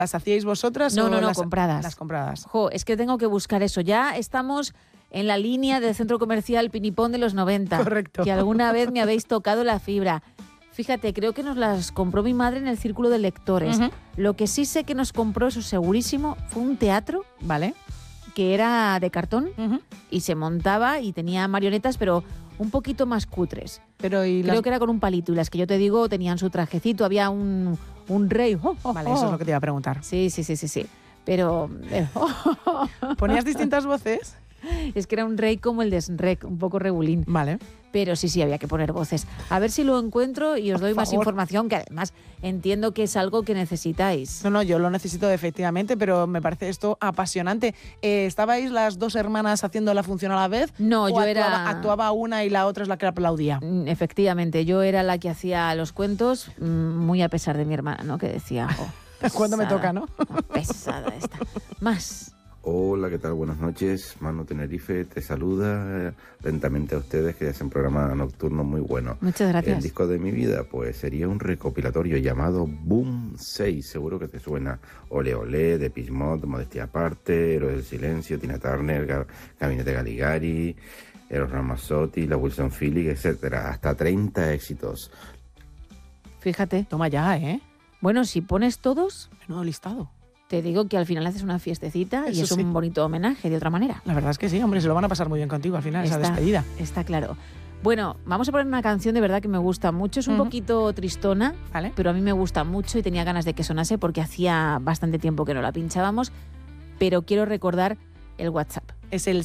¿Las hacíais vosotras No, o compradas. Las compradas. Es que tengo que buscar eso. Ya estamos en la línea del centro comercial Pinipón de los 90. Correcto. Que alguna vez me habéis tocado la fibra. Fíjate, creo que nos las compró mi madre en el círculo de lectores. Uh-huh. Lo que sí sé que nos compró, eso segurísimo, fue un teatro. Vale. Que era de cartón Uh-huh. y se montaba y tenía marionetas, pero un poquito más cutres. Pero Creo que era con un palito y las que yo te digo tenían su trajecito, había un rey. Vale, eso es lo que te iba a preguntar. Sí. Pero ¿Ponías distintas voces? es que era un rey como el de Shrek, un poco regulín. Vale. Pero sí, había que poner voces. A ver si lo encuentro y os doy más información, que además entiendo que es algo que necesitáis. No, yo lo necesito efectivamente, pero me parece esto apasionante. ¿Estabais las dos hermanas haciendo la función a la vez? No, yo ¿Actuaba una y la otra es la que aplaudía? Efectivamente, yo era la que hacía los cuentos, muy a pesar de mi hermana, ¿no? Que decía, ¿cuándo me toca, no? Pesada esta. Más. Hola, ¿qué tal? Buenas noches. Manu Tenerife te saluda lentamente a ustedes que hacen programa nocturno muy bueno. Muchas gracias. El disco de mi vida pues sería un recopilatorio llamado Boom 6, seguro que te suena. Ole Ole, Depeche Mode, Modestia Aparte, Héroes del Silencio, Tina Turner, Gabinete Caligari, Eros Ramazzotti, la Wilson Phillips, etcétera. Hasta 30 éxitos. Fíjate. Toma ya, ¿eh? Bueno, si pones todos... Menudo listado. Te digo que al final haces una fiestecita y Eso es sí. un bonito homenaje de otra manera. La verdad es que sí, hombre, se lo van a pasar muy bien contigo al final, esa despedida. Está claro. Bueno, vamos a poner una canción de verdad que me gusta mucho. Es un poquito tristona, ¿vale? Pero a mí me gusta mucho y tenía ganas de que sonase porque hacía bastante tiempo que no la pinchábamos. Pero quiero recordar el WhatsApp. Es el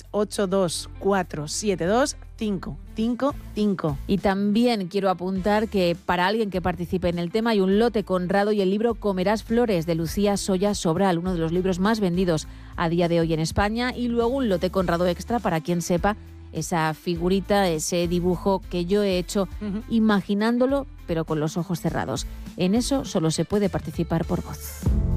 682472555. Y también quiero apuntar que para alguien que participe en el tema hay un lote Conrado y el libro Comerás Flores de Lucía Soya Sobral, uno de los libros más vendidos a día de hoy en España, y luego un lote Conrado extra para quien sepa esa figurita, ese dibujo que yo he hecho imaginándolo pero con los ojos cerrados. En eso solo se puede participar por voz.